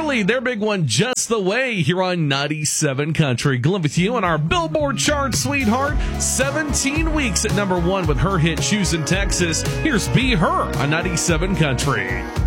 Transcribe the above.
Marley, their big one, Just the Way, here on 97 Country. Glenn with you on our Billboard chart, sweetheart. 17 weeks at number one with her hit Shoes in Texas. Here's Be Her on 97 Country.